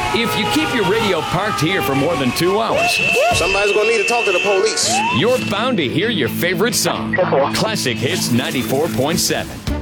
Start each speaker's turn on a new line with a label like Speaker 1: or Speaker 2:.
Speaker 1: If you keep your radio parked here for more than 2 hours,
Speaker 2: somebody's gonna need to talk to the police.
Speaker 1: you're bound to hear your favorite song. Classic Hits 94.7.